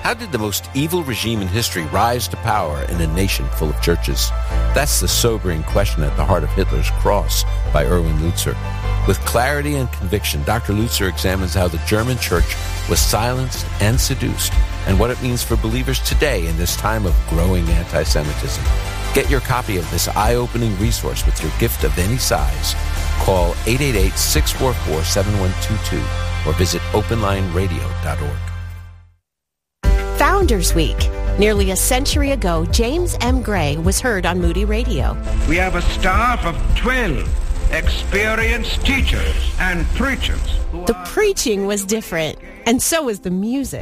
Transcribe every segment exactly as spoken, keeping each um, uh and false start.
How did the most evil regime in history rise to power in a nation full of churches? That's the sobering question at the heart of Hitler's Cross by Erwin Lutzer. With clarity and conviction, Doctor Lutzer examines how the German church was silenced and seduced, and what it means for believers today in this time of growing anti-Semitism. Get your copy of this eye-opening resource with your gift of any size. Call eight eight eight, six four four, seven one two two or visit open line radio dot org. Founders Week. Nearly a century ago, James M. Gray was heard on Moody Radio. We have a staff of twelve experienced teachers and preachers. The preaching was different, and so was the music.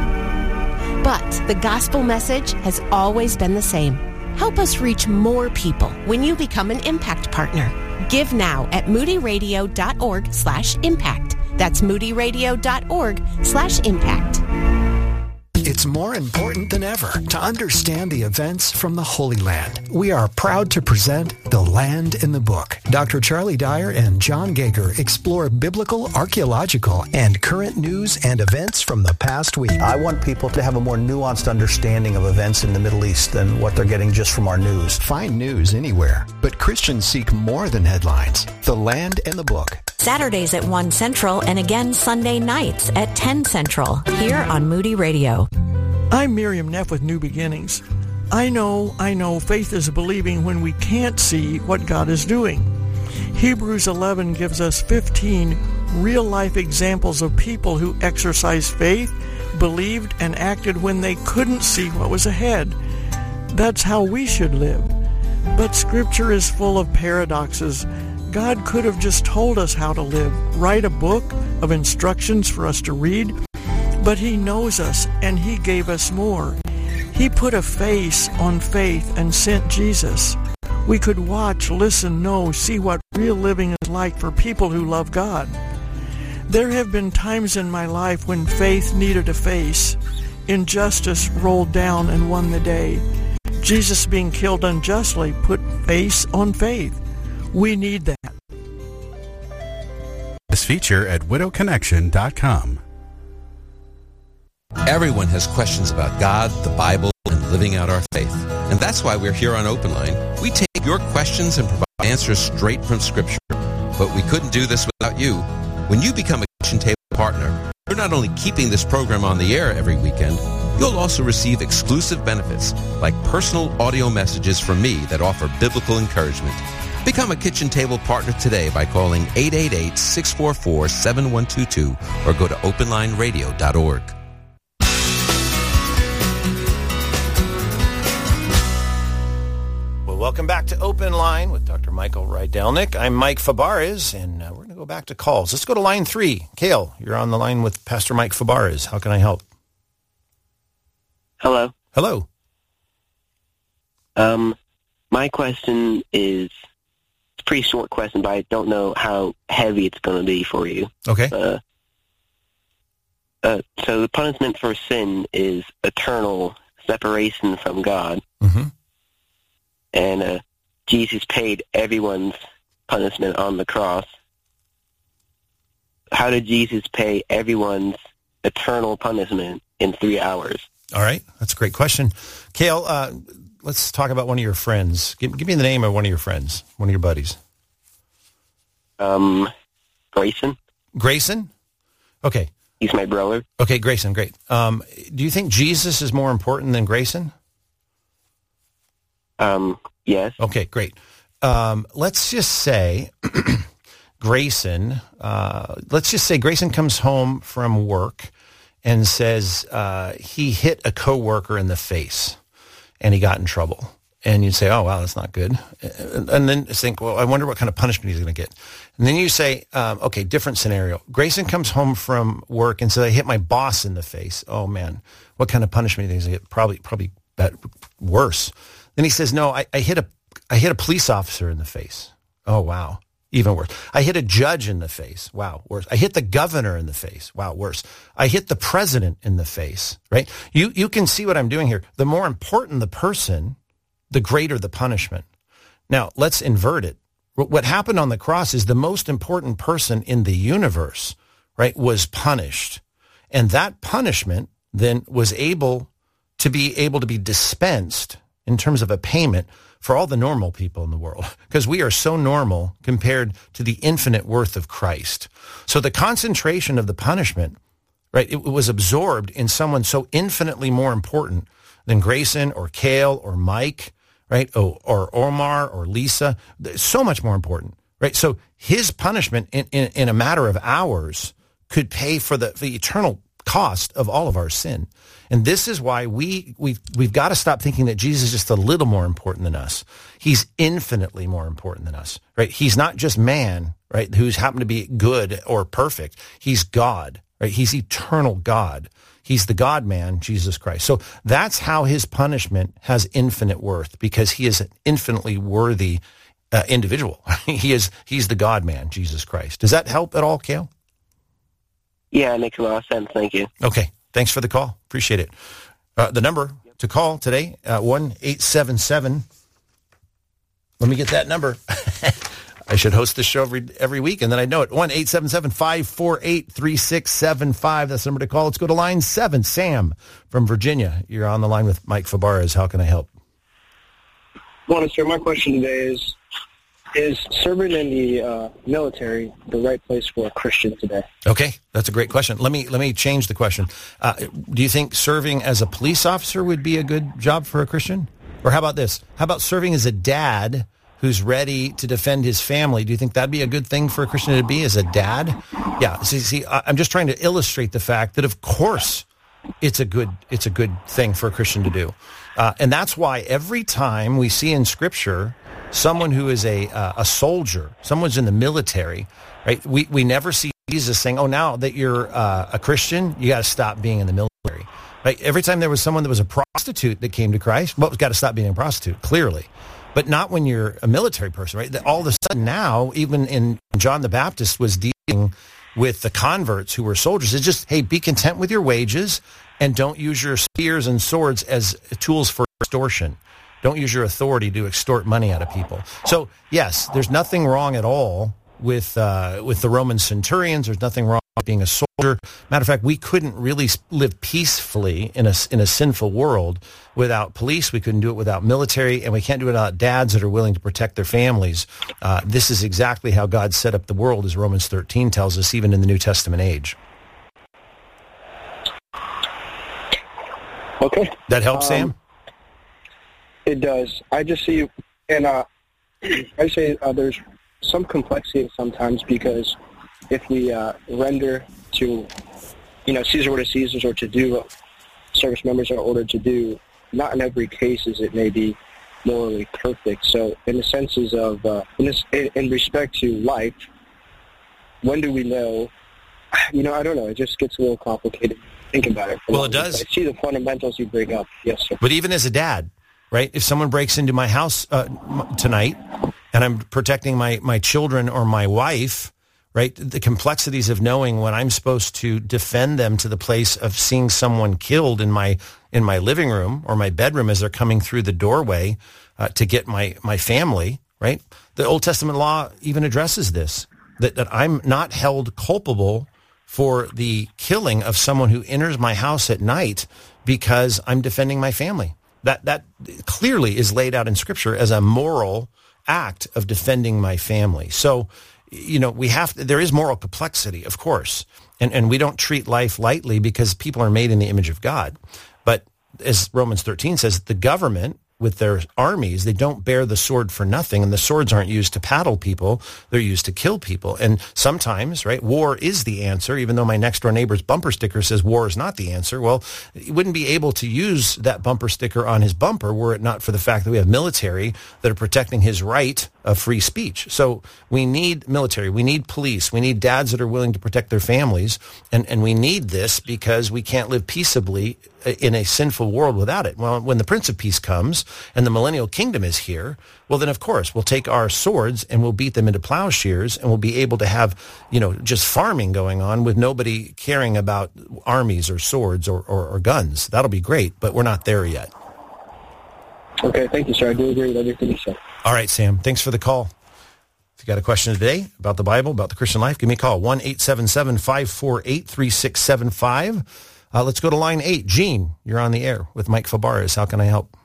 But the gospel message has always been the same. Help us reach more people when you become an Impact Partner. Give now at moodyradio.org slash impact. That's moodyradio.org slash impact. It's more important than ever to understand the events from the Holy Land. We are proud to present The Land in the Book. Doctor Charlie Dyer and John Gager explore biblical, archaeological, and current news and events from the past week. I want people to have a more nuanced understanding of events in the Middle East than what they're getting just from our news. Find news anywhere, but Christians seek more than headlines. The Land in the Book. Saturdays at one Central and again Sunday nights at ten Central here on Moody Radio. I'm Miriam Neff with New Beginnings. I know, I know, faith is believing when we can't see what God is doing. Hebrews eleven gives us fifteen real-life examples of people who exercised faith, believed, and acted when they couldn't see what was ahead. That's how we should live. But Scripture is full of paradoxes. God could have just told us how to live, write a book of instructions for us to read, but He knows us and He gave us more. He put a face on faith and sent Jesus. We could watch, listen, know, see what real living is like for people who love God. There have been times in my life when faith needed a face. Injustice rolled down and won the day. Jesus being killed unjustly put face on faith. We need that. This feature at widow connection dot com. Everyone has questions about God, the Bible, and living out our faith. And that's why we're here on Open Line. We take your questions and provide answers straight from Scripture. But we couldn't do this without you. When you become a Kitchen Table partner, you're not only keeping this program on the air every weekend, you'll also receive exclusive benefits like personal audio messages from me that offer biblical encouragement. Become a Kitchen Table partner today by calling eight eight eight, six four four, seven one two two or go to open line radio dot org. Well, welcome back to Open Line with Doctor Michael Rydelnik. I'm Mike Fabarez, and uh, we're going to go back to calls. Let's go to line three. Kale, you're on the line with Pastor Mike Fabarez. How can I help? Hello. Hello. Um, my question is, it's a pretty short question, but I don't know how heavy it's going to be for you. Okay. Uh, uh, so the punishment for sin is eternal separation from God. Mm-hmm. And uh, Jesus paid everyone's punishment on the cross. How did Jesus pay everyone's eternal punishment in three hours? All right. That's a great question. Kale, uh, let's talk about one of your friends. Give, give me the name of one of your friends, one of your buddies. Um, Grayson. Grayson? Okay. He's my brother. Okay, Grayson, great. Um, do you think Jesus is more important than Grayson? Um, yes. Okay, great. Um, let's just say Grayson, uh, let's just say Grayson comes home from work and says uh, he hit a coworker in the face and he got in trouble. And you'd say, oh, wow, that's not good. And then think, well, I wonder what kind of punishment he's going to get. And then you say, um, okay, different scenario. Grayson comes home from work and says, I hit my boss in the face. Oh, man, what kind of punishment do you think he's going to get? Probably, probably better, worse. Then he says, no, I, I hit a, I hit a police officer in the face. Oh, wow. Even worse. I hit a judge in the face. Wow, worse. I hit the governor in the face. Wow, worse. I hit the president in the face, right? You you can see what I'm doing here. The more important the person, the greater the punishment. Now, let's invert it. What happened on the cross is the most important person in the universe, right, was punished. And that punishment then was able to be able to be dispensed in terms of a payment for all the normal people in the world, because we are so normal compared to the infinite worth of Christ. So the concentration of the punishment, right, it was absorbed in someone so infinitely more important than Grayson or Cale or Mike, right, or, or Omar or Lisa. So much more important, right? So his punishment in, in, in a matter of hours could pay for the, the eternal cost of all of our sin. And this is why we, we've, we've got to stop thinking that Jesus is just a little more important than us. He's infinitely more important than us, right? He's not just man, right, who's happened to be good or perfect. He's God, right? He's eternal God. He's the God-man, Jesus Christ. So that's how his punishment has infinite worth, because he is an infinitely worthy uh, individual. he is, he's the God-man, Jesus Christ. Does that help at all, Cale? Yeah, it makes a lot of sense. Thank you. Okay. Thanks for the call. Appreciate it. Uh, the number to call today, uh, one eight seven seven. Let me get that number. I should host this show every every week, and then I know it. one eight seven seven, five four eight, three six seven five. That's the number to call. Let's go to line seven. Sam from Virginia. You're on the line with Mike Fabarez. How can I help? Well, sir, my question today is, is serving in the uh, military the right place for a Christian today? Okay, that's a great question. Let me let me change the question. Uh, do you think serving as a police officer would be a good job for a Christian? Or how about this? How about serving as a dad who's ready to defend his family? Do you think that'd be a good thing for a Christian to be, as a dad? Yeah, see, see I'm just trying to illustrate the fact that, of course, it's a good it's a good thing for a Christian to do. Uh, and that's why every time we see in Scripture someone who is a uh, a soldier, someone's in the military, right? We we never see Jesus saying, "Oh, now that you're uh, a Christian, you got to stop being in the military." Right? Every time there was someone that was a prostitute that came to Christ, well, got to stop being a prostitute, clearly. But not when you're a military person, right? All of a sudden now, even in John the Baptist was dealing with the converts who were soldiers. It's just, hey, be content with your wages and don't use your spears and swords as tools for extortion. Don't use your authority to extort money out of people. So, yes, there's nothing wrong at all with uh, with the Roman centurions. There's nothing wrong with being a soldier. Matter of fact, we couldn't really live peacefully in a, in a sinful world without police. We couldn't do it without military, and we can't do it without dads that are willing to protect their families. Uh, this is exactly how God set up the world, as Romans thirteen tells us, even in the New Testament age. Okay. That helps, um, Sam? It does. I just see, and uh, I say uh, there's some complexity sometimes, because if we uh, render to, you know, Caesar what is Caesar's, or to do what service members are ordered to do, not in every case is it may be morally perfect. So in the senses of, uh, in, this, in respect to life, when do we know? You know, I don't know. It just gets a little complicated. Think about it. Well, it does. I see the fundamentals you bring up. Yes, sir. But even as a dad, right? If someone breaks into my house uh, tonight and I'm protecting my, my children or my wife, right? The complexities of knowing when I'm supposed to defend them to the place of seeing someone killed in my in my living room or my bedroom as they're coming through the doorway uh, to get my, my family, right? The Old Testament law even addresses this, that, that I'm not held culpable for the killing of someone who enters my house at night because I'm defending my family. That that clearly is laid out in Scripture as a moral act of defending my family. So, you know, we have to, there is moral complexity, of course, and and we don't treat life lightly because people are made in the image of God. But as Romans thirteen says, the government with their armies, they don't bear the sword for nothing, and the swords aren't used to paddle people, they're used to kill people. And sometimes, right, war is the answer, even though my next door neighbor's bumper sticker says war is not the answer. Well, he wouldn't be able to use that bumper sticker on his bumper were it not for the fact that we have military that are protecting his right of free speech. So we need military, we need police, we need dads that are willing to protect their families, and, and we need this because we can't live peaceably in a sinful world without it. Well, when the Prince of Peace comes and the millennial kingdom is here, well, then, of course, we'll take our swords and we'll beat them into plowshares, and we'll be able to have, you know, just farming going on with nobody caring about armies or swords or, or, or guns. That'll be great, but we're not there yet. Okay, thank you, sir. I do agree with everything you said. All right, Sam. Thanks for the call. If you got a question today about the Bible, about the Christian life, give me a call. one eight seven seven, five four eight, three six seven five. Uh, let's go to line eight. Jean, you're on the air with Mike Fabarez. How can I help?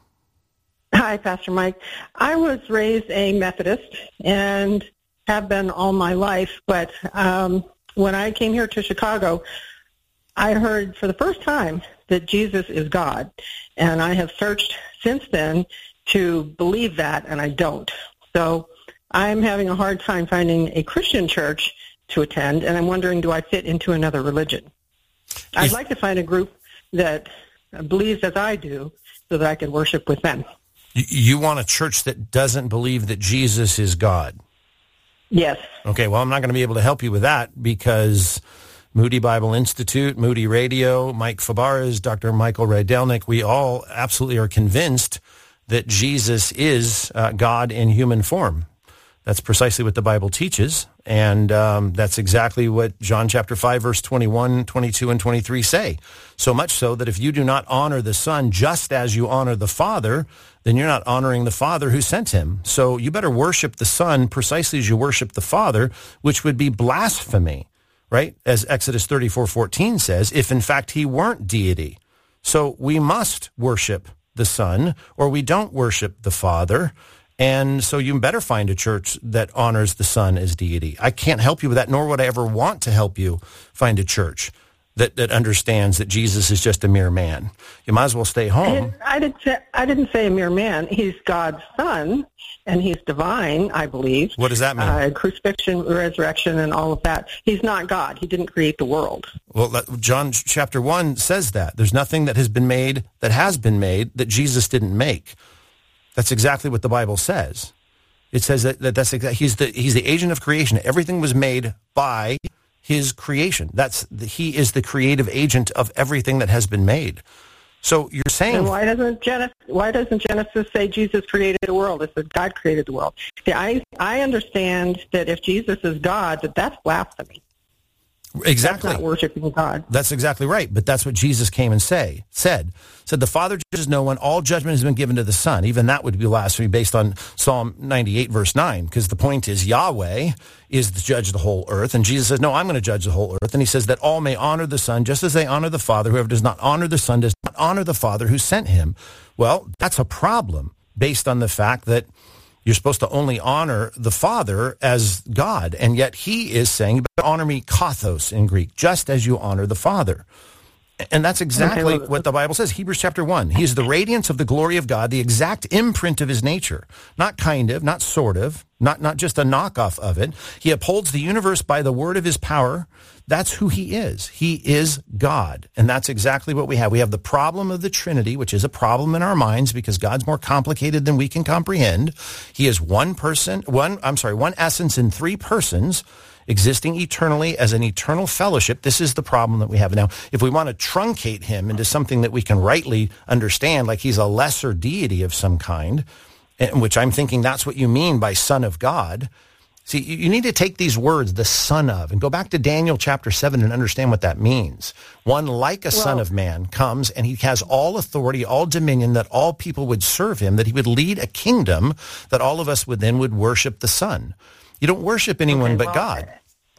Hi, Pastor Mike. I was raised a Methodist and have been all my life, but um, when I came here to Chicago, I heard for the first time that Jesus is God, and I have searched since then to believe that, and I don't. So I'm having a hard time finding a Christian church to attend, and I'm wondering, do I fit into another religion? I'd if, like to find a group that believes as I do so that I can worship with them. You want a church that doesn't believe that Jesus is God? Yes. Okay, well, I'm not going to be able to help you with that because Moody Bible Institute, Moody Radio, Mike Fabarez, Doctor Michael Rydelnik, we all absolutely are convinced that Jesus is uh, God in human form. That's precisely what the Bible teaches, and um, that's exactly what John chapter five, verse twenty-one, twenty-two, and twenty-three say. So much so that if you do not honor the Son just as you honor the Father, then you're not honoring the Father who sent him. So you better worship the Son precisely as you worship the Father, which would be blasphemy, right? As Exodus thirty-four fourteen says, if in fact he weren't deity. So we must worship the Son, or we don't worship the Father. And so you better find a church that honors the Son as deity. I can't help you with that, nor would I ever want to help you find a church that, that understands that Jesus is just a mere man. You might as well stay home. I didn't say, I didn't say a mere man. He's God's Son, and he's divine, I believe. What does that mean? Uh, crucifixion, resurrection, and all of that. He's not God. He didn't create the world. Well, that, John chapter one says that. There's nothing that has been made that has been made that Jesus didn't make. That's exactly what the Bible says. It says that, that that's exa- he's the he's the agent of creation. Everything was made by his creation. That's the, he is the creative agent of everything that has been made. So you're saying, and why doesn't Genesis why doesn't Genesis say Jesus created the world? It says God created the world. See, I I understand that if Jesus is God, that that's blasphemy. Exactly. That's not worshiping God. That's exactly right. But that's what Jesus came and say said. Said the Father judges no one. All judgment has been given to the Son. Even that would be blasphemy based on Psalm ninety-eight, verse nine, because the point is Yahweh is the judge of the whole earth. And Jesus says, no, I'm going to judge the whole earth. And he says that all may honor the Son just as they honor the Father. Whoever does not honor the Son does not honor the Father who sent him. Well, that's a problem based on the fact that you're supposed to only honor the Father as God, and yet he is saying, you better honor me, kathos in Greek, just as you honor the Father. And that's exactly okay, well, what the Bible says. Hebrews chapter one, he is the radiance of the glory of God, the exact imprint of his nature. Not kind of, not sort of, not, not just a knockoff of it. He upholds the universe by the word of his power. That's who he is. He is God. And that's exactly what we have. We have the problem of the Trinity, which is a problem in our minds because God's more complicated than we can comprehend. He is one person, one, I'm sorry, one essence in three persons, existing eternally as an eternal fellowship. This is the problem that we have. Now, if we want to truncate him into something that we can rightly understand, like he's a lesser deity of some kind, which I'm thinking that's what you mean by Son of God. See, you need to take these words, the Son of, and go back to Daniel chapter seven and understand what that means. One like a well, Son of Man comes, and he has all authority, all dominion, that all people would serve him, that he would lead a kingdom, that all of us would then would worship the Son. You don't worship anyone okay, but well, God.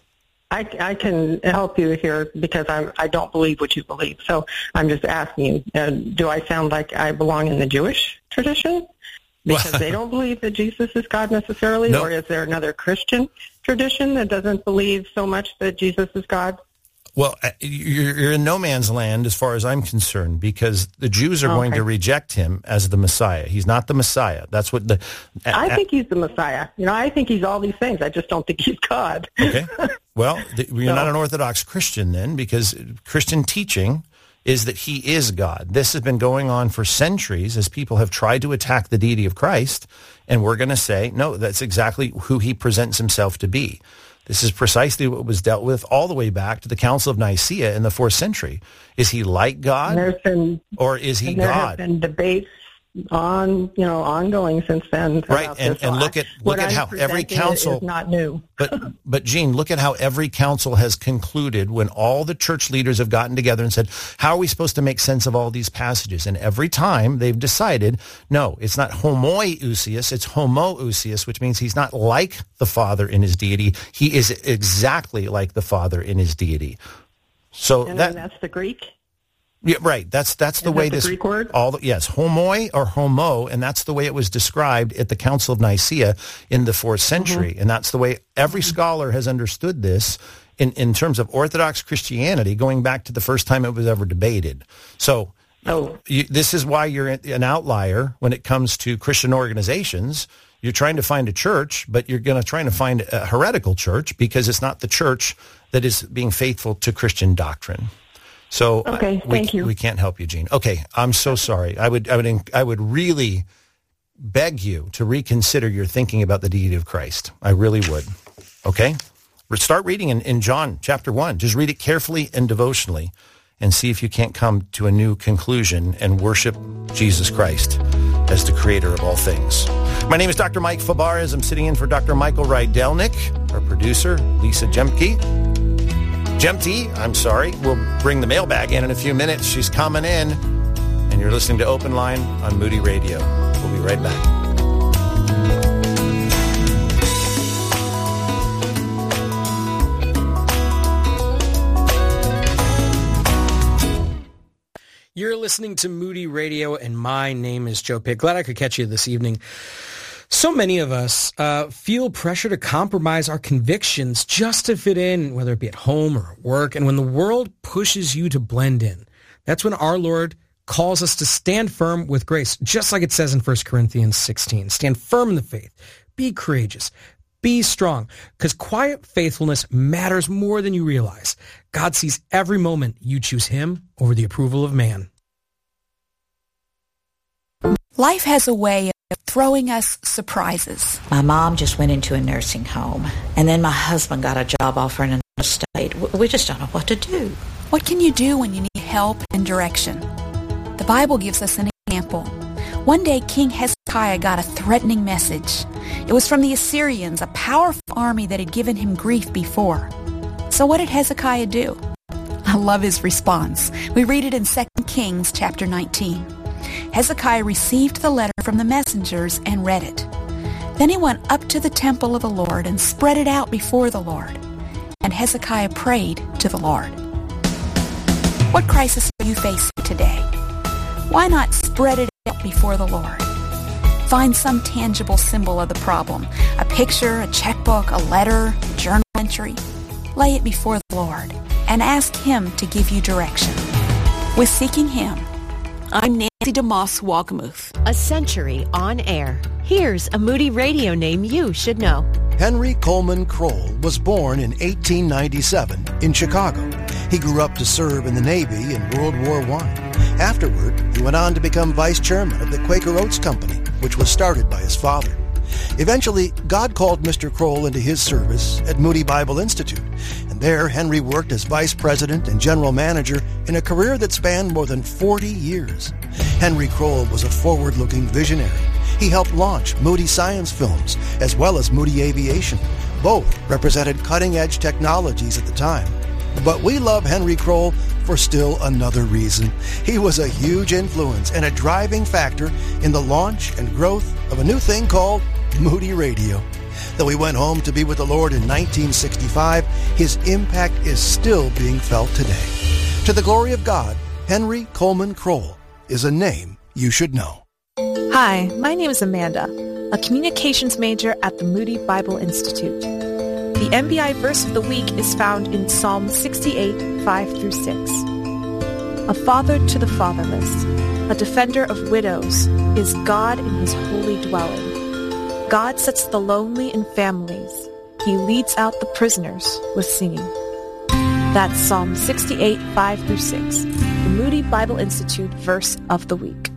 I, I can help you here because I, I don't believe what you believe. So I'm just asking you, uh, do I sound like I belong in the Jewish tradition? Because they don't believe that Jesus is God necessarily? No. Or is there another Christian tradition that doesn't believe so much that Jesus is God? Well, you're in no man's land as far as I'm concerned, because the Jews are okay. going to reject him as the Messiah. He's not the Messiah. That's what the... I think he's the Messiah. You know, I think he's all these things. I just don't think he's God. Okay. Well, the, you're so, not an Orthodox Christian then, because Christian teaching is that he is God. This has been going on for centuries as people have tried to attack the deity of Christ, and we're going to say, no, that's exactly who he presents himself to be. This is precisely what was dealt with all the way back to the Council of Nicaea in the fourth century. Is he like God, been, or is he there God? There have been debates on, you know, ongoing since then. Right, and, and look at look what at I'm how every council is not new. but but Gene, look at how every council has concluded when all the church leaders have gotten together and said, how are we supposed to make sense of all these passages? And every time they've decided, no, it's not homoousios, it's homoousios, which means he's not like the Father in his deity. He is exactly like the Father in his deity. So and that that's the Greek. Yeah, right. That's that's the Is way that the this Greek word? all the, yes, homoi or homo, and that's the way it was described at the Council of Nicaea in the fourth century, mm-hmm. and that's the way every scholar has understood this in in terms of Orthodox Christianity, going back to the first time it was ever debated. So, oh. you, this is why you're an outlier when it comes to Christian organizations. You're trying to find a church, but you're going to try to find a heretical church because it's not the church that is being faithful to Christian doctrine. So okay, we, thank you. we can't help you, Gene. Okay, I'm so sorry. I would, I would, I would really beg you to reconsider your thinking about the deity of Christ. I really would. Okay, start reading in, in John chapter one. Just read it carefully and devotionally, and see if you can't come to a new conclusion and worship Jesus Christ as the creator of all things. My name is Doctor Mike Fabarez. I'm sitting in for Doctor Michael Rydelnik, our producer, Lisa Jemke. Jemty, I'm sorry. We'll bring the mailbag in in a few minutes. She's coming in, and you're listening to Open Line on Moody Radio. We'll be right back. You're listening to Moody Radio, and my name is Joe Pitt. Glad I could catch you this evening. So many of us uh, feel pressure to compromise our convictions just to fit in, whether it be at home or at work. And when the world pushes you to blend in, that's when our Lord calls us to stand firm with grace, just like it says in First Corinthians sixteen. Stand firm in the faith. Be courageous. Be strong, because quiet faithfulness matters more than you realize. God sees every moment you choose Him over the approval of man. Life has a way of throwing us surprises. My mom just went into a nursing home, and then my husband got a job offer in another state. We just don't know what to do. What can you do when you need help and direction? The Bible gives us an example. One day, King Hezekiah got a threatening message. It was from the Assyrians, a powerful army that had given him grief before. So what did Hezekiah do? I love his response. We read it in Second Kings chapter nineteen. Hezekiah received the letter from the messengers and read it. Then he went up to the temple of the Lord and spread it out before the Lord. And Hezekiah prayed to the Lord. What crisis are you facing today? Why not spread it out before the Lord? Find some tangible symbol of the problem, a picture, a checkbook, a letter, a journal entry. Lay it before the Lord and ask Him to give you direction. With Seeking Him, I'm Nancy DeMoss Walgamuth. A century on air. Here's a Moody Radio name you should know. Henry Coleman Kroll was born in eighteen ninety-seven in Chicago. He grew up to serve in the Navy in World War One. Afterward, he went on to become vice chairman of the Quaker Oats Company, which was started by his father. Eventually, God called Mister Kroll into His service at Moody Bible Institute, and there Henry worked as vice president and general manager in a career that spanned more than forty years. Henry Kroll was a forward-looking visionary. He helped launch Moody Science Films as well as Moody Aviation. Both represented cutting-edge technologies at the time. But we love Henry Kroll for still another reason. He was a huge influence and a driving factor in the launch and growth of a new thing called Moody Radio. Though he went home to be with the Lord in nineteen sixty-five, his impact is still being felt today. To the glory of God, Henry Coleman Kroll is a name you should know. Hi, my name is Amanda, a communications major at the Moody Bible Institute. The M B I verse of the week is found in Psalm sixty-eight, five through six. A father to the fatherless, a defender of widows, is God in His holy dwelling. God sets the lonely in families. He leads out the prisoners with singing. That's Psalm sixty-eight, five through six, the Moody Bible Institute verse of the week.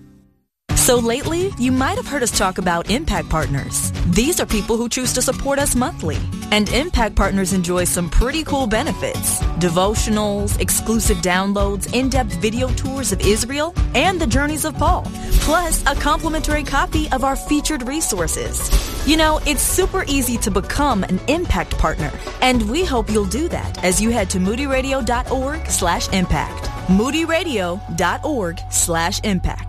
So lately, you might have heard us talk about Impact Partners. These are people who choose to support us monthly. And Impact Partners enjoy some pretty cool benefits. Devotionals, exclusive downloads, in-depth video tours of Israel, and the journeys of Paul. Plus, a complimentary copy of our featured resources. You know, it's super easy to become an Impact Partner. And we hope you'll do that as you head to moodyradio.org slash impact. moodyradio.org slash impact.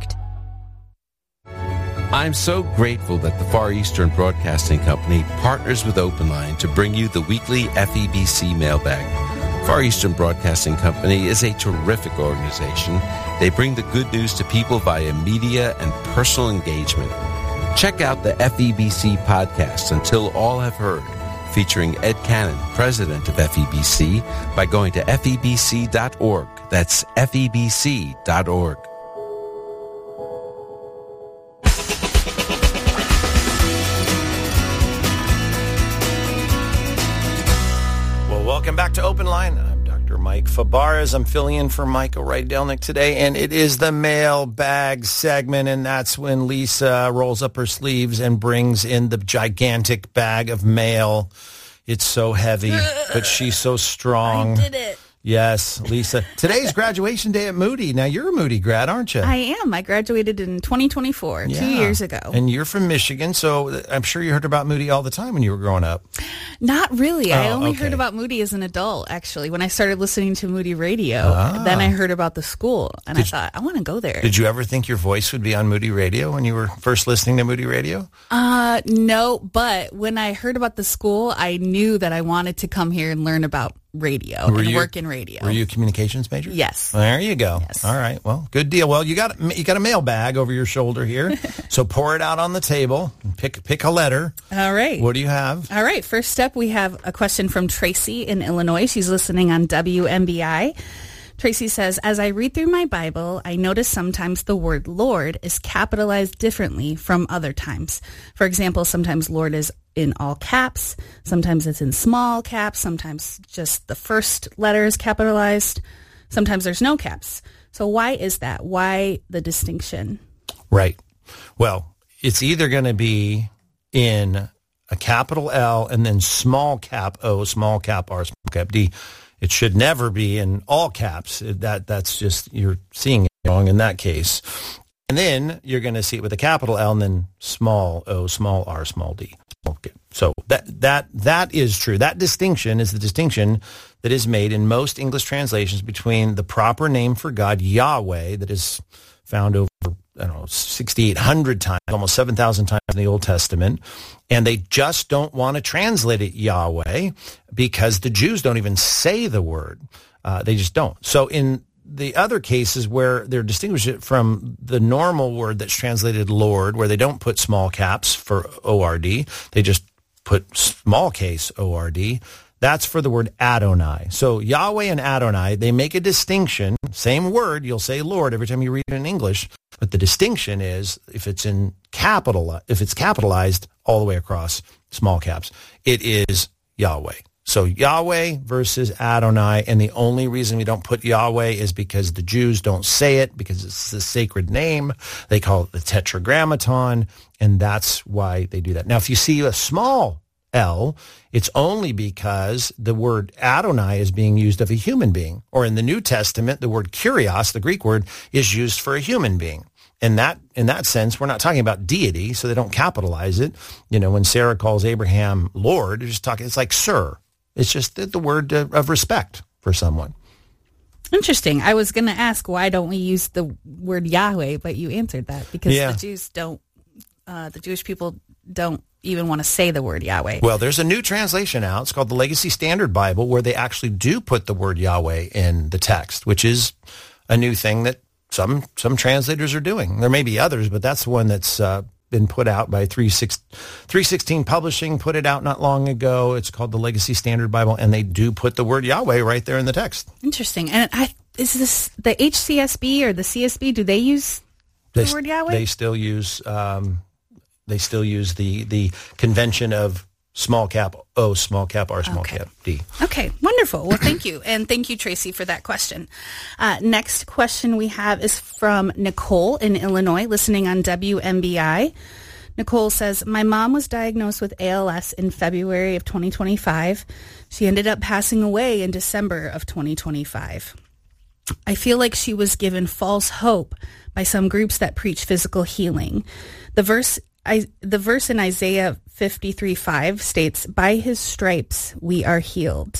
I'm so grateful that the Far Eastern Broadcasting Company partners with Open Line to bring you the weekly F E B C mailbag. Far Eastern Broadcasting Company is a terrific organization. They bring the good news to people via media and personal engagement. Check out the F E B C podcast, Until All Have Heard, featuring Ed Cannon, president of F E B C, by going to F E B C dot org. That's F E B C dot org. Well, welcome back to Open Line. I'm Doctor Mike Fabarez. I'm filling in for Michael Rydelnik today, and it is the mailbag segment, and that's when Lisa rolls up her sleeves and brings in the gigantic bag of mail. It's so heavy, but she's so strong. I did it. Yes, Lisa. Today's graduation day at Moody. Now, you're a Moody grad, aren't you? I am. I graduated in twenty twenty-four, Yeah. two years ago. And you're from Michigan, so I'm sure you heard about Moody all the time when you were growing up. Not really. I Oh, only okay. heard about Moody as an adult, actually. When I started listening to Moody Radio, Ah. then I heard about the school, and Did I thought, I want to go there. Did you ever think your voice would be on Moody Radio when you were first listening to Moody Radio? Uh, no, but when I heard about the school, I knew that I wanted to come here and learn about radio Were and you- work in radio. Were you a communications major? Yes. There you go. All right. Well, good deal. Well, you got you got a mailbag over your shoulder here, so pour it out on the table. And pick pick a letter. All right. What do you have? All right. First up, we have a question from Tracy in Illinois. She's listening on W M B I. Tracy says, as I read through my Bible, I notice sometimes the word Lord is capitalized differently from other times. For example, sometimes Lord is in all caps, sometimes it's in small caps, sometimes just the first letter is capitalized, sometimes there's no caps. So why is that? Why the distinction? Right. Well, it's either going to be in a capital L and then small cap O, small cap R, small cap D. It should never be in all caps. That that's just, you're seeing it wrong in that case. And then you're going to see it with a capital L and then small O, small R, small D. Okay. So that that that is true. That distinction is the distinction that is made in most English translations between the proper name for God, Yahweh, that is found over, I don't know, sixty-eight hundred times, almost seven thousand times in the Old Testament. And they just don't want to translate it Yahweh because the Jews don't even say the word. Uh, they just don't. So in the other cases where they're distinguished it from the normal word that's translated Lord, where they don't put small caps for O R D, they just put small case O R D, that's for the word Adonai. So Yahweh and Adonai, they make a distinction. Same word, you'll say Lord every time you read it in English, but the distinction is if it's in capital, if it's capitalized all the way across, small caps, it is Yahweh. So Yahweh versus Adonai, and the only reason we don't put Yahweh is because the Jews don't say it, because it's the sacred name. They call it the Tetragrammaton, and that's why they do that. Now, if you see a small L, it's only because the word Adonai is being used of a human being. Or in the New Testament, the word kurios, the Greek word, is used for a human being. In that in that sense, we're not talking about deity, so they don't capitalize it. You know, when Sarah calls Abraham Lord, it's just talking. It's like sir. It's just the, the word of respect for someone. Interesting. I was going to ask, why don't we use the word Yahweh, but you answered that because Yeah. the Jews don't, uh, the Jewish people don't even want to say the word Yahweh. Well, there's a new translation out. It's called the Legacy Standard Bible, where they actually do put the word Yahweh in the text, which is a new thing that some some translators are doing. There may be others, but that's the one that's uh, been put out by three sixteen Publishing, put it out not long ago. It's called the Legacy Standard Bible, and they do put the word Yahweh right there in the text. Interesting. And I, is this the H C S B or the C S B? Do they use the They, word Yahweh? they still use um, they still use the the convention of small cap O, small cap R, small Okay. cap D. Okay, wonderful. Well, thank you. And thank you, Tracy, for that question. Uh, next question we have is from Nicole in Illinois, listening on W M B I. Nicole says, my mom was diagnosed with A L S in February of twenty twenty-five. She ended up passing away in December of twenty twenty-five. I feel like she was given false hope by some groups that preach physical healing. The verse I, the verse in Isaiah fifty-three five states, by his stripes we are healed.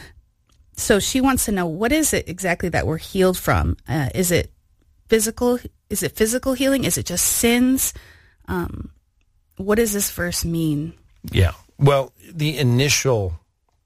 So she wants to know, what is it exactly that we're healed from? Uh, is it physical? Is it physical healing? Is it just sins? Um, what does this verse mean? Yeah. Well, the initial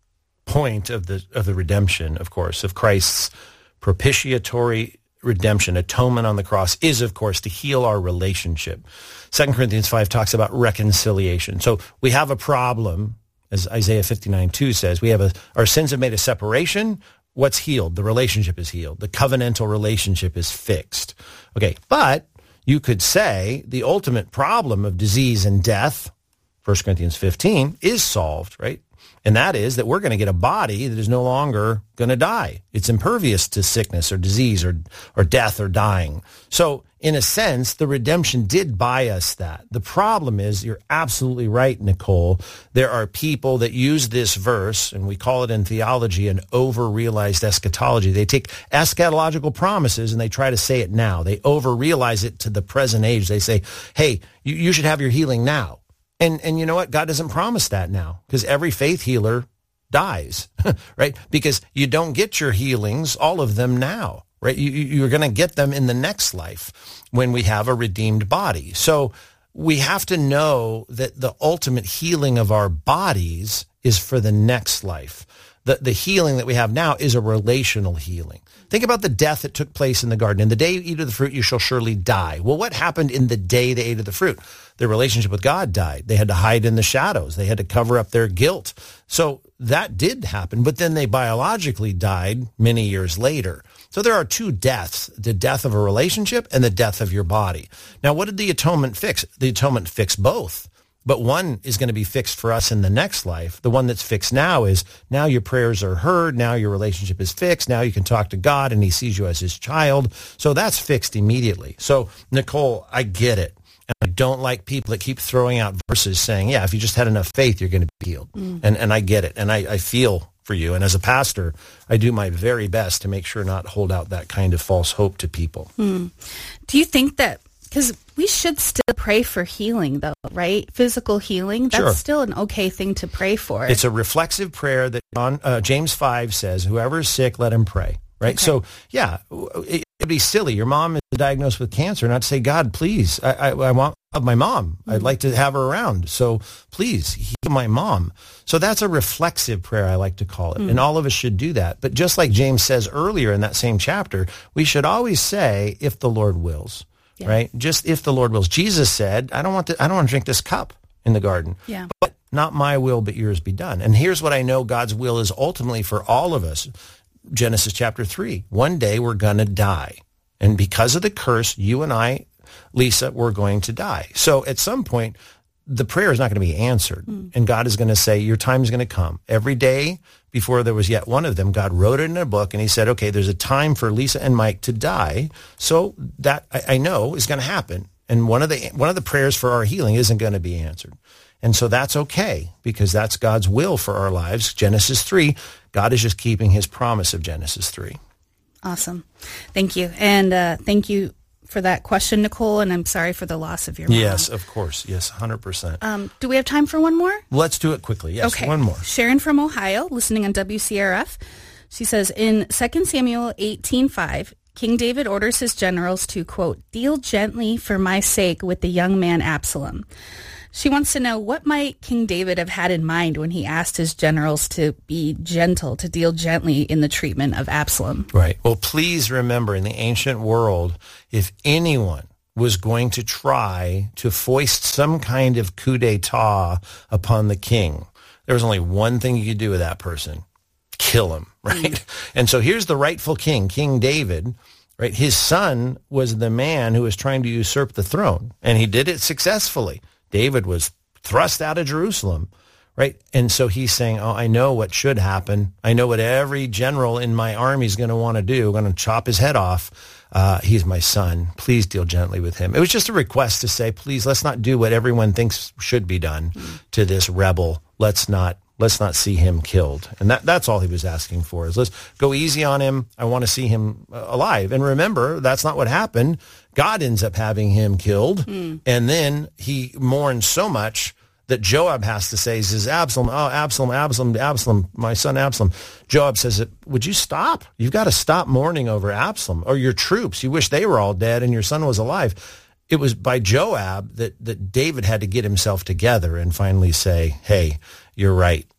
point of the of the redemption, of course, of Christ's propitiatory redemption, atonement on the cross, is, of course, to heal our relationship. Second Corinthians five talks about reconciliation. So we have a problem, as Isaiah fifty-nine two says. We have a our sins have made a separation. What's healed? The relationship is healed. The covenantal relationship is fixed. Okay, but you could say the ultimate problem of disease and death, First Corinthians fifteen, is solved, right? And that is that we're going to get a body that is no longer going to die. It's impervious to sickness or disease or or death or dying. So in a sense, the redemption did buy us that. The problem is, you're absolutely right, Nicole. There are people that use this verse, and we call it in theology an over-realized eschatology. They take eschatological promises and they try to say it now. They over-realize it to the present age. They say, hey, you, you should have your healing now. And and you know what? God doesn't promise that now, because every faith healer dies, right? Because you don't get your healings, all of them now, right? You, you're going to get them in the next life when we have a redeemed body. So we have to know that the ultimate healing of our bodies is for the next life. The, the healing that we have now is a relational healing. Think about the death that took place in the garden. In the day you eat of the fruit, you shall surely die. Well, what happened in the day they ate of the fruit? Their relationship with God died. They had to hide in the shadows. They had to cover up their guilt. So that did happen, but then they biologically died many years later. So there are two deaths, the death of a relationship and the death of your body. Now, what did the atonement fix? The atonement fixed both. But one is going to be fixed for us in the next life. The one that's fixed now is now your prayers are heard. Now your relationship is fixed. Now you can talk to God and he sees you as his child. So that's fixed immediately. So, Nicole, I get it. And I don't like people that keep throwing out verses saying, yeah, if you just had enough faith, you're going to be healed. Mm. And and I get it. And I, I feel for you. And as a pastor, I do my very best to make sure not hold out that kind of false hope to people. Mm. Do you think that, because we should still pray for healing, though, right? Physical healing, that's Sure. still an okay thing to pray for. It's a reflexive prayer that John, uh, James five says, whoever is sick, let him pray, right? Okay. So, yeah, it would be silly. Your mom is diagnosed with cancer, not to say, God, please, I, I, I want my mom. Mm-hmm. I'd like to have her around. So please heal my mom. So that's a reflexive prayer, I like to call it. Mm-hmm. And all of us should do that. But just like James says earlier in that same chapter, we should always say, if the Lord wills. Yeah. Right? Just if the Lord wills. Jesus said, I don't want to, I don't want to drink this cup in the garden. Yeah. But not my will, but yours be done. And here's what I know God's will is ultimately for all of us. Genesis chapter three. One day we're going to die. And because of the curse, you and I, Lisa, we're going to die. So at some point, the prayer is not going to be answered. Mm. And God is going to say, your time is going to come. Every day before there was yet one of them, God wrote it in a book and he said, okay, there's a time for Lisa and Mike to die. So that I, I know is going to happen. And one of the one of the prayers for our healing isn't going to be answered. And so that's okay, because that's God's will for our lives. Genesis three, God is just keeping his promise of Genesis three. Awesome. Thank you. And uh, thank you for that question, Nicole, and I'm sorry for the loss of your mom. Yes, of course. Yes, one hundred percent. Um, do we have time for one more? Let's do it quickly. Yes, okay. One more. Sharon from Ohio, listening on W C R F. She says, in Second Samuel eighteen five, King David orders his generals to, quote, deal gently for my sake with the young man Absalom. She wants to know, what might King David have had in mind when he asked his generals to be gentle, to deal gently in the treatment of Absalom? Right. Well, please remember, in the ancient world, if anyone was going to try to foist some kind of coup d'etat upon the king, there was only one thing you could do with that person: kill him, right? Mm. And so here's the rightful king, King David, right? His son was the man who was trying to usurp the throne, and he did it successfully. David was thrust out of Jerusalem, right? And so he's saying, oh, I know what should happen. I know what every general in my army is going to want to do. I'm going to chop his head off. Uh, he's my son. Please deal gently with him. It was just a request to say, please, let's not do what everyone thinks should be done mm-hmm. to this rebel. Let's not let's not see him killed. And that that's all he was asking for, is let's go easy on him. I want to see him uh, alive. And remember, that's not what happened. God ends up having him killed. Mm. And then he mourns so much that Joab has to say, he says, Absalom, oh, Absalom, Absalom, Absalom, my son Absalom. Joab says, would you stop? You've got to stop mourning over Absalom, or your troops. You wish they were all dead and your son was alive. It was by Joab that, that David had to get himself together and finally say, hey, you're right.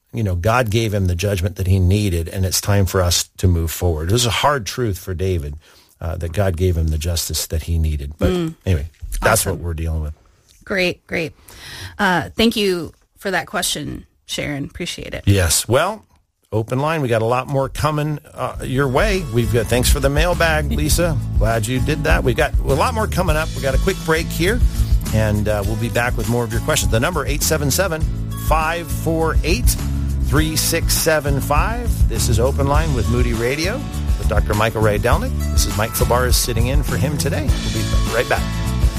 you know, God gave him the judgment that he needed, and it's time for us to move forward. It was a hard truth for David uh, that God gave him the justice that he needed. But mm. anyway, that's awesome. What we're dealing with. Great, great. Uh, thank you for that question, Sharon. Appreciate it. Yes. Well, open line. We got a lot more coming uh, your way. We've got, thanks for the mailbag, Lisa. Glad you did that. We got a lot more coming up. We got a quick break here, and uh, we'll be back with more of your questions. The number eight seven seven, five four eight, three six seven five. This is Open Line with Moody Radio with Doctor Michael Rydelnik. This is Mike Fabarez sitting in for him today. We'll be right back.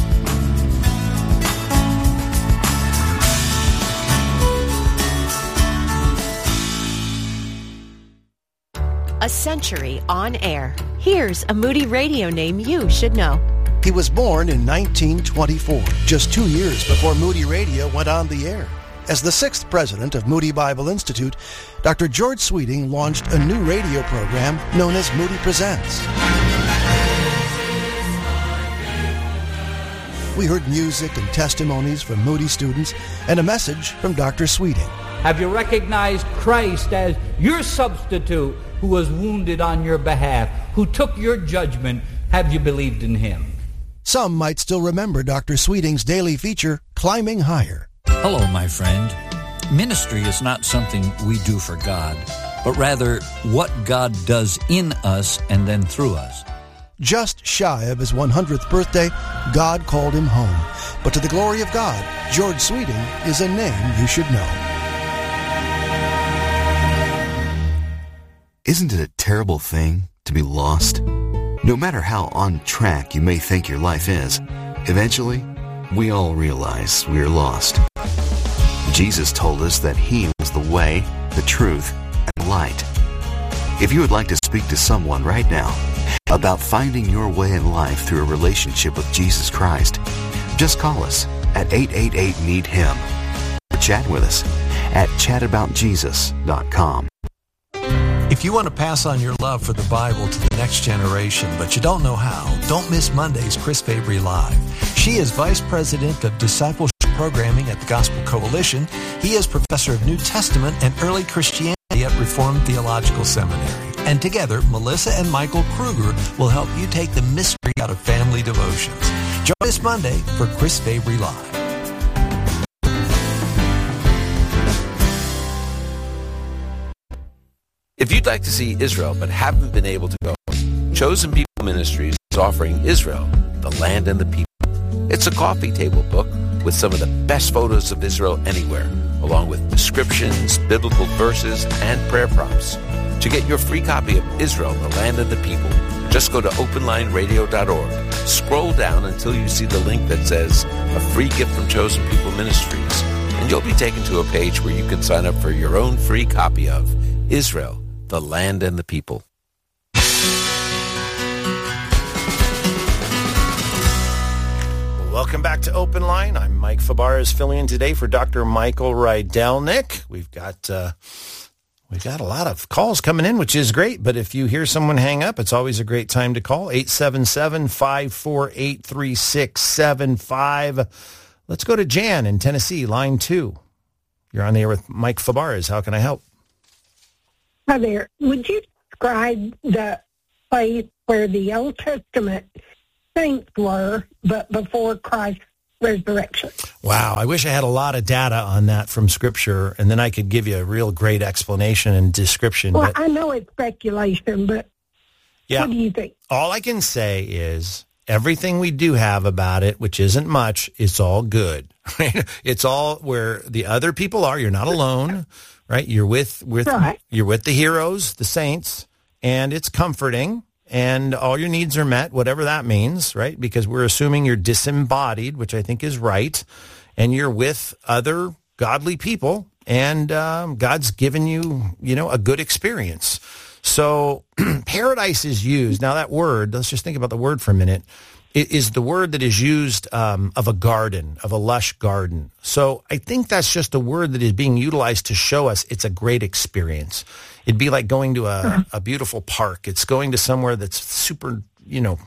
A century on air. Here's a Moody Radio name you should know. He was born in nineteen twenty-four, just two years before Moody Radio went on the air. As the sixth president of Moody Bible Institute, Doctor George Sweeting launched a new radio program known as Moody Presents. We heard music and testimonies from Moody students and a message from Doctor Sweeting. Have you recognized Christ as your substitute who was wounded on your behalf, who took your judgment? Have you believed in him? Some might still remember Doctor Sweeting's daily feature, Climbing Higher. Hello, my friend. Ministry is not something we do for God, but rather what God does in us and then through us. Just shy of his one hundredth birthday, God called him home. But to the glory of God, George Sweeting is a name you should know. Isn't it a terrible thing to be lost? No matter how on track you may think your life is, eventually, we all realize we are lost. Jesus told us that he was the way, the truth, and the light. If you would like to speak to someone right now about finding your way in life through a relationship with Jesus Christ, just call us at eight eight eight, need him or chat with us at chat about jesus dot com. If you want to pass on your love for the Bible to the next generation, but you don't know how, don't miss Monday's Chris Fabry Live. She is Vice President of Discipleship Programming at the Gospel Coalition. He is Professor of New Testament and Early Christianity at Reformed Theological Seminary. And together, Melissa and Michael Kruger will help you take the mystery out of family devotions. Join us Monday for Chris Fabry Live. If you'd like to see Israel but haven't been able to go, Chosen People Ministries is offering Israel, the Land and the People. It's a coffee table book with some of the best photos of Israel anywhere, along with descriptions, biblical verses, and prayer prompts. To get your free copy of Israel, the Land and the People, just go to open line radio dot org. Scroll down until you see the link that says a free gift from Chosen People Ministries, and you'll be taken to a page where you can sign up for your own free copy of Israel, the Land and the People. Welcome back to Open Line. I'm Mike Fabarez, filling in today for Doctor Michael Rydelnik. We've got uh, we've got a lot of calls coming in, which is great. But if you hear someone hang up, it's always a great time to call. eight seven seven, five four eight, three six seven five. Let's go to Jan in Tennessee, line two. You're on the air with Mike Fabarez. How can I help? Hi there. Would you describe the place where the Old Testament saints were, but before Christ's resurrection? Wow, I wish I had a lot of data on that from Scripture, and then I could give you a real great explanation and description. Well, but, I know it's speculation, but yeah, what do you think? All I can say is everything we do have about it, which isn't much, it's all good. Right? It's all where the other people are. You're not alone, right? You're with with right. You're with the heroes, the saints, and it's comforting. And all your needs are met, whatever that means, right? Because we're assuming you're disembodied, which I think is right, and you're with other godly people, and um, God's given you, you know, a good experience. So paradise is used. Now that word, let's just think about the word for a minute. It is the word that is used um, of a garden, of a lush garden. So I think that's just a word that is being utilized to show us it's a great experience. It'd be like going to a, a beautiful park. It's going to somewhere that's super, you know,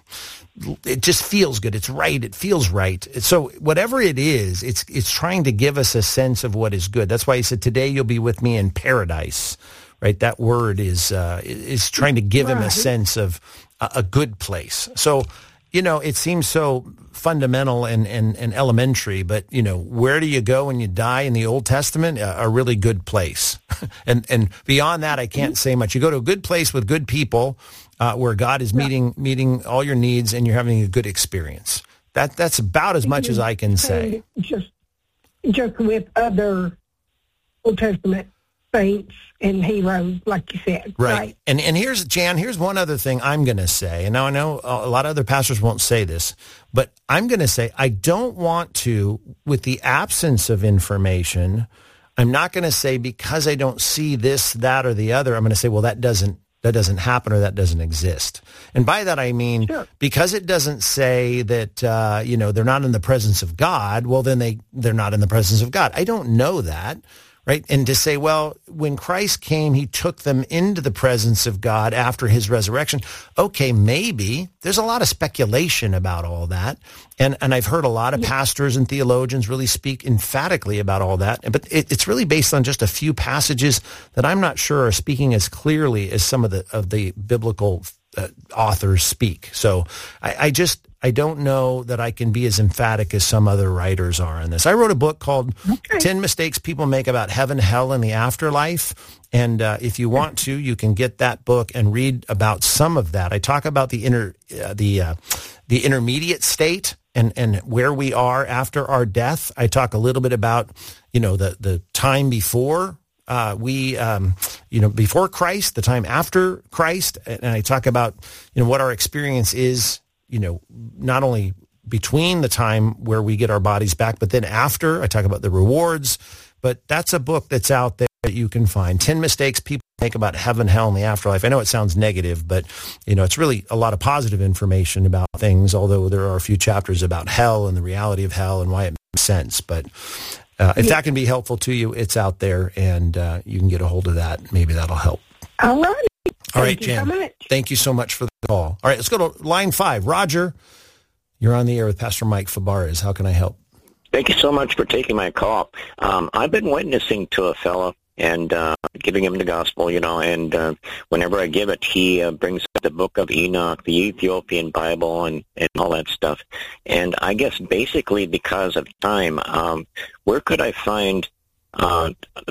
it just feels good. It's right. It feels right. So whatever it is, it's it's trying to give us a sense of what is good. That's why he said, today you'll be with me in paradise, right? That word is uh, is trying to give right. him a sense of a, a good place. So, you know, it seems so fundamental and, and, and elementary, but, you know, where do you go when you die in the Old Testament? A, a really good place. and and beyond that, I can't say much. You go to a good place with good people uh, where God is meeting meeting all your needs and you're having a good experience. That That's about as much as I can say. Just, just with other Old Testament saints and heroes, like you said. Right. right. And and here's, Jan, here's one other thing I'm going to say. And now I know a lot of other pastors won't say this, but I'm going to say I don't want to, with the absence of information, I'm not going to say because I don't see this, that, or the other, I'm going to say, well, that doesn't that doesn't happen or that doesn't exist. And by that I mean, sure. because it doesn't say that, uh, you know, they're not in the presence of God, well, then they, they're not in the presence of God. I don't know that. Right. And to say, well, when Christ came, he took them into the presence of God after his resurrection. Okay, maybe. There's a lot of speculation about all that. And and I've heard a lot of yeah. pastors and theologians really speak emphatically about all that. But it, it's really based on just a few passages that I'm not sure are speaking as clearly as some of the of the biblical uh, authors speak. So I, I just... I don't know that I can be as emphatic as some other writers are on this. I wrote a book called okay. ten Mistakes People Make About Heaven, Hell, and the Afterlife. And uh, if you want to, you can get that book and read about some of that. I talk about the inter, uh, the uh, the intermediate state and, and where we are after our death. I talk a little bit about, you know, the, the time before uh, we, um, you know, before Christ, the time after Christ. And I talk about, you know, what our experience is, you know, not only between the time where we get our bodies back, but then after. I talk about the rewards, but that's a book that's out there that you can find. ten Mistakes People Make About Heaven, Hell, and the Afterlife. I know it sounds negative, but, you know, it's really a lot of positive information about things, although there are a few chapters about hell and the reality of hell and why it makes sense. But uh, if yeah. that can be helpful to you, it's out there, and uh, you can get a hold of that. Maybe that'll help. All right. All right, Jan. So thank you so much for the call. All right, let's go to line five. Roger, you're on the air with Pastor Mike Fabarez. How can I help? Thank you so much for taking my call. Um, I've been witnessing to a fellow and uh, giving him the gospel, you know, and uh, whenever I give it, he uh, brings up the Book of Enoch, the Ethiopian Bible, and, and all that stuff. And I guess basically because of time, um, where could I find uh,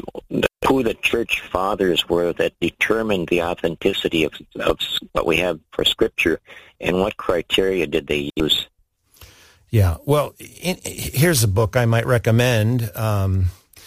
who the church fathers were that determined the authenticity of, of what we have for Scripture, and what criteria did they use? Yeah, well, in, here's a book I might recommend. Um,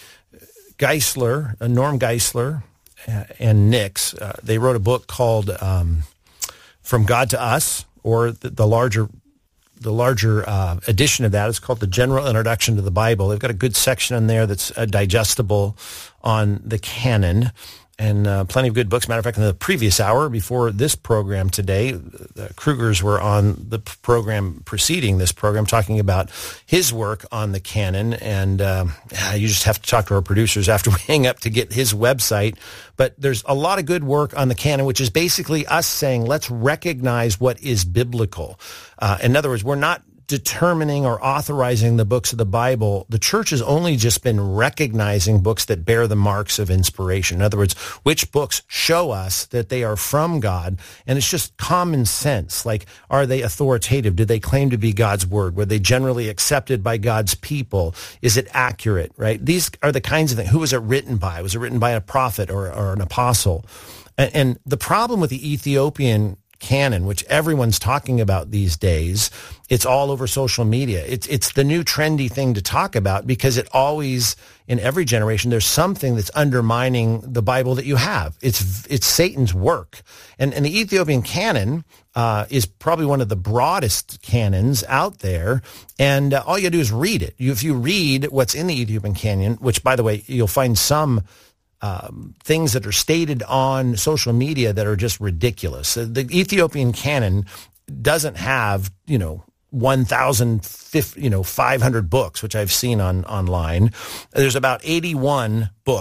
Geisler, uh, Norm Geisler, uh, and Nix, uh, they wrote a book called um, From God to Us, or the, the larger the larger uh, edition of that is called The General Introduction to the Bible. They've got a good section in there that's uh, digestible on the canon, and uh, plenty of good books. Matter of fact, in the previous hour before this program today, the Krugers were on the program preceding this program talking about his work on the canon, and um, you just have to talk to our producers after we hang up to get his website. But there's a lot of good work on the canon, which is basically us saying, let's recognize what is biblical. Uh, in other words, we're not determining or authorizing the books of the Bible. The church has only just been recognizing books that bear the marks of inspiration. In other words, which books show us that they are from God. And it's just common sense. Like, are they authoritative? Do they claim to be God's word? Were they generally accepted by God's people? Is it accurate, right? These are the kinds of things. Who was it written by? Was it written by a prophet or, or an apostle? And, and the problem with the Ethiopian canon, which everyone's talking about these days, it's all over social media. It's it's the new trendy thing to talk about, because it always, in every generation, there's something that's undermining the Bible that you have. It's it's Satan's work. And, and the Ethiopian canon uh, is probably one of the broadest canons out there. And uh, all you do is read it. You, if you read what's in the Ethiopian canon, which, by the way, you'll find some Um, things that are stated on social media that are just ridiculous. The Ethiopian canon doesn't have, you know, one thousand, you know, five hundred books, which I've seen on online. There's about eighty-one books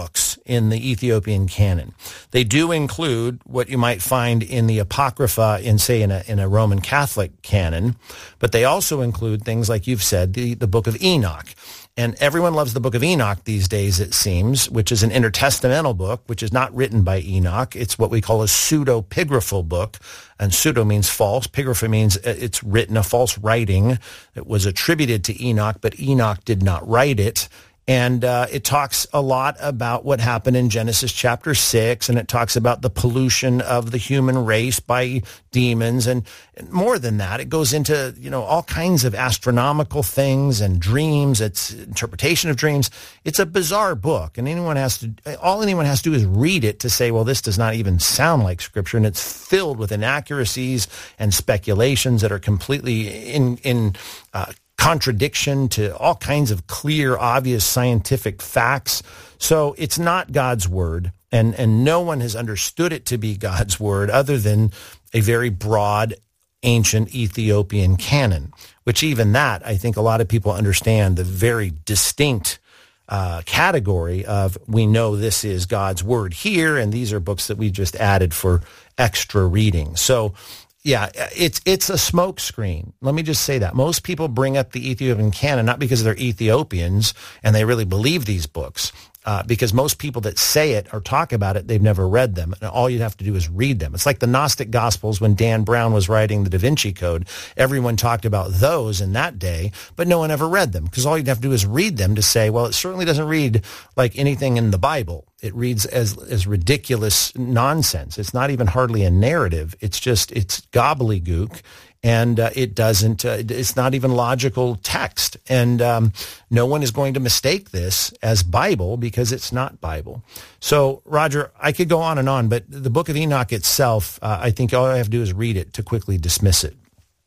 in the Ethiopian canon. They do include what you might find in the Apocrypha in, say, in a, in a Roman Catholic canon, but they also include things like you've said, the, the Book of Enoch. And everyone loves the Book of Enoch these days, it seems, which is an intertestamental book, which is not written by Enoch. It's what we call a pseudepigraphal book. And pseudo means false. Pigrapha means it's written, a false writing. It was attributed to Enoch, but Enoch did not write it. And uh, it talks a lot about what happened in Genesis chapter six, and it talks about the pollution of the human race by demons. And, and more than that, it goes into, you know, all kinds of astronomical things and dreams. It's interpretation of dreams. It's a bizarre book, and anyone has to, all anyone has to do is read it to say, well, this does not even sound like Scripture, and it's filled with inaccuracies and speculations that are completely in, in, uh, contradiction to all kinds of clear, obvious scientific facts. So it's not God's word, and, and no one has understood it to be God's word other than a very broad, ancient Ethiopian canon, which even that, I think a lot of people understand the very distinct uh, category of, we know this is God's word here, and these are books that we just added for extra reading. So yeah, it's it's a smokescreen. Let me just say that. Most people bring up the Ethiopian canon not because they're Ethiopians and they really believe these books, uh, because most people that say it or talk about it, they've never read them. And all you'd have to do is read them. It's like the Gnostic Gospels when Dan Brown was writing the Da Vinci Code. Everyone talked about those in that day, but no one ever read them, because all you'd have to do is read them to say, well, it certainly doesn't read like anything in the Bible. It reads as as ridiculous nonsense. It's not even hardly a narrative. It's just, it's gobbledygook, and uh, it doesn't, uh, it's not even logical text. And um, no one is going to mistake this as Bible because it's not Bible. So, Roger, I could go on and on, but the Book of Enoch itself, uh, I think all I have to do is read it to quickly dismiss it.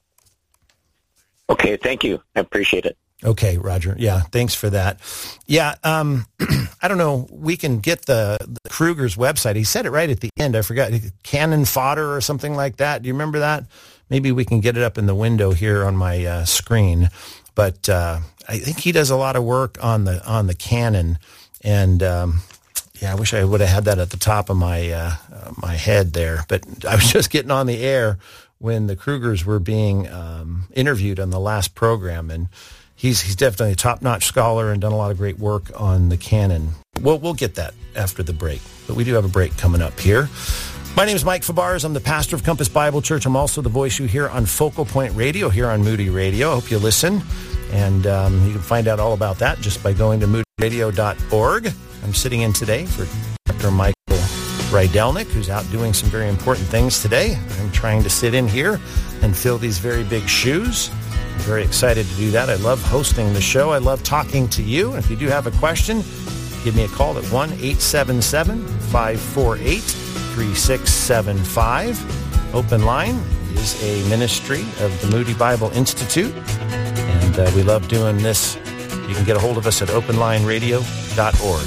Okay, thank you. I appreciate it. Okay, Roger. Yeah, thanks for that. Yeah, um, I don't know. We can get the, the Kruger's website. He said it right at the end. I forgot. Cannon Fodder or something like that. Do you remember that? Maybe we can get it up in the window here on my uh, screen. But uh, I think he does a lot of work on the on the canon. And um, yeah, I wish I would have had that at the top of my uh, uh, my head there. But I was just getting on the air when the Krugers were being um, interviewed on the last program, and He's he's definitely a top-notch scholar and done a lot of great work on the canon. We'll, we'll get that after the break, but we do have a break coming up here. My name is Mike Fabarez. I'm the pastor of Compass Bible Church. I'm also the voice you hear on Focal Point Radio here on Moody Radio. I hope you listen, and um, you can find out all about that just by going to moody radio dot org. I'm sitting in today for Doctor Michael Rydelnik, who's out doing some very important things today. I'm trying to sit in here and fill these very big shoes. I'm very excited to do that. I love hosting the show. I love talking to you. If you do have a question, give me a call at one eight seven seven, five four eight, three six seven five. Open Line is a ministry of the Moody Bible Institute, and uh, we love doing this. You can get a hold of us at open line radio dot org.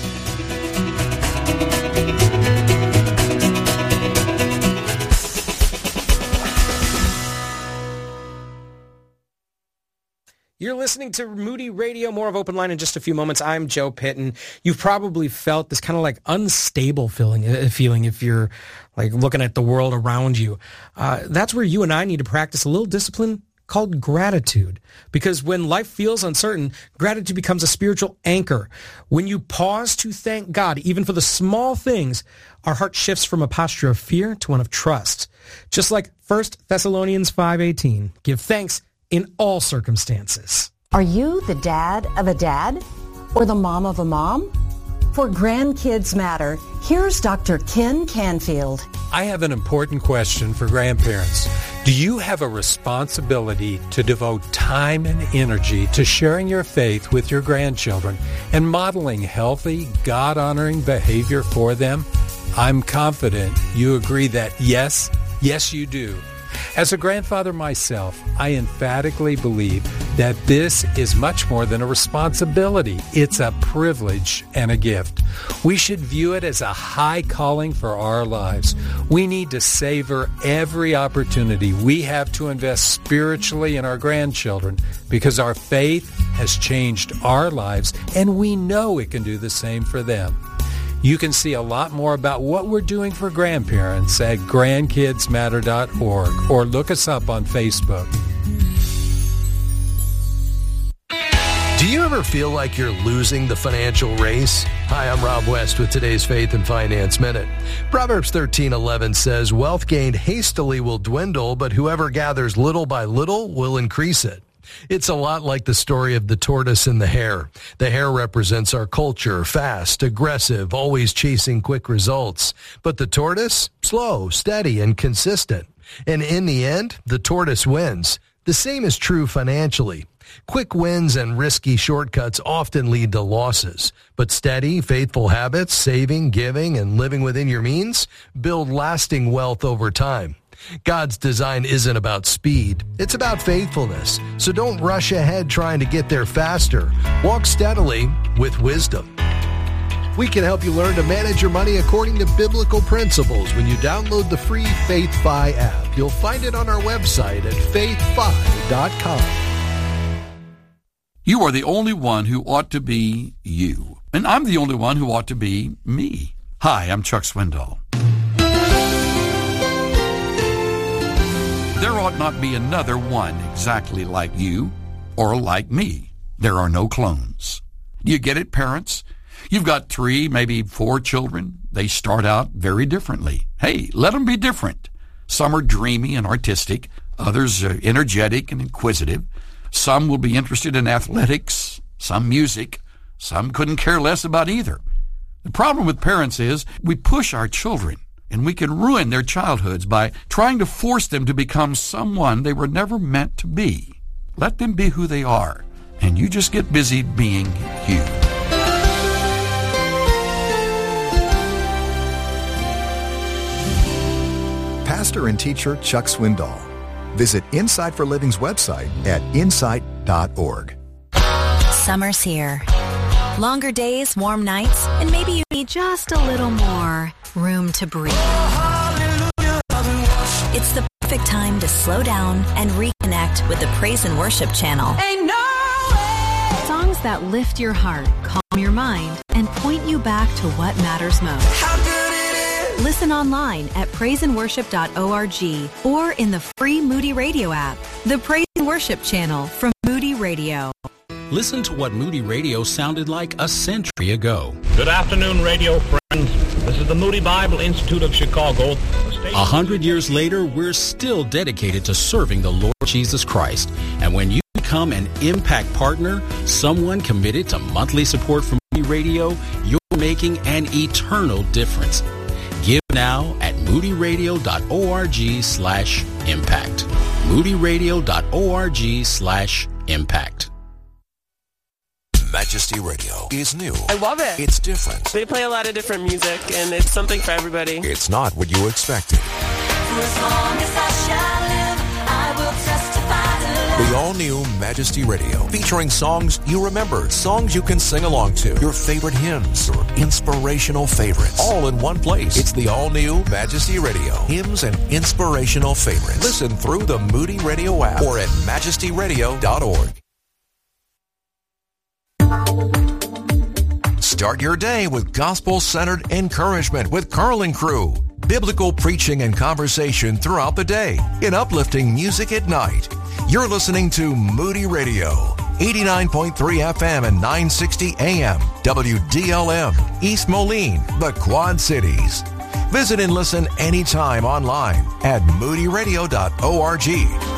You're listening to Moody Radio. More of Open Line in just a few moments. I'm Joe Pitton. You've probably felt this kind of like unstable feeling, uh, feeling if you're like looking at the world around you. Uh, that's where you and I need to practice a little discipline called gratitude. Because when life feels uncertain, gratitude becomes a spiritual anchor. When you pause to thank God, even for the small things, our heart shifts from a posture of fear to one of trust. Just like First Thessalonians five eighteen, give thanks in all circumstances. Are you the dad of a dad or the mom of a mom? For Grandkids Matter, here's Doctor Ken Canfield. I have an important question for grandparents. Do you have a responsibility to devote time and energy to sharing your faith with your grandchildren and modeling healthy, God-honoring behavior for them? I'm confident you agree that yes, yes you do. As a grandfather myself, I emphatically believe that this is much more than a responsibility. It's a privilege and a gift. We should view it as a high calling for our lives. We need to savor every opportunity we have to invest spiritually in our grandchildren because our faith has changed our lives and we know it can do the same for them. You can see a lot more about what we're doing for grandparents at grandkids matter dot org or look us up on Facebook. Do you ever feel like you're losing the financial race? Hi, I'm Rob West with today's Faith and Finance Minute. Proverbs thirteen eleven says, "Wealth gained hastily will dwindle, but whoever gathers little by little will increase it." It's a lot like the story of the tortoise and the hare. The hare represents our culture, fast, aggressive, always chasing quick results. But the tortoise, slow, steady, and consistent. And in the end, the tortoise wins. The same is true financially. Quick wins and risky shortcuts often lead to losses, but steady, faithful habits, saving, giving, and living within your means build lasting wealth over time. God's design isn't about speed. It's about faithfulness. So don't rush ahead trying to get there faster. Walk steadily with wisdom. We can help you learn to manage your money according to biblical principles when you download the free FaithFi app. You'll find it on our website at faith fi dot com. You are the only one who ought to be you. And I'm the only one who ought to be me. Hi, I'm Chuck Swindoll. There ought not be another one exactly like you or like me. There are no clones. You get it, parents? You've got three, maybe four children. They start out very differently. Hey, let them be different. Some are dreamy and artistic. Others are energetic and inquisitive. Some will be interested in athletics, some music. Some couldn't care less about either. The problem with parents is we push our children, and we can ruin their childhoods by trying to force them to become someone they were never meant to be. Let them be who they are, and you just get busy being you. Pastor and teacher Chuck Swindoll. Visit Insight for Living's website at insight dot org. Summer's here. Longer days, warm nights, and maybe you need just a little more room to breathe. It's the perfect time to slow down and reconnect with the Praise and Worship channel. Ain't no way. Songs that lift your heart, calm your mind, and point you back to what matters most. How good it is. Listen online at praise and worship dot org or in the free Moody Radio app. The Praise and Worship channel from Moody Radio. Listen to what Moody Radio sounded like a century ago. Good afternoon, radio friends. This is the Moody Bible Institute of Chicago. A hundred years later, we're still dedicated to serving the Lord Jesus Christ. And when you become an Impact Partner, someone committed to monthly support from Moody Radio, you're making an eternal difference. Give now at moody radio dot org slash impact. moody radio dot org slash impact. Majesty Radio is new. I love it. It's different. They play a lot of different music, and it's something for everybody. It's not what you expected. For as long as I shall live, I will testify to love. The all-new Majesty Radio, featuring songs you remember, songs you can sing along to, your favorite hymns or inspirational favorites, all in one place. It's the all-new Majesty Radio, hymns and inspirational favorites. Listen through the Moody Radio app or at majesty radio dot org. Start your day with gospel-centered encouragement with Carl and Crew. Biblical preaching and conversation throughout the day in uplifting music at night. You're listening to Moody Radio, eighty-nine point three F M and nine sixty A M, W D L M, East Moline, the Quad Cities. Visit and listen anytime online at moody radio dot org.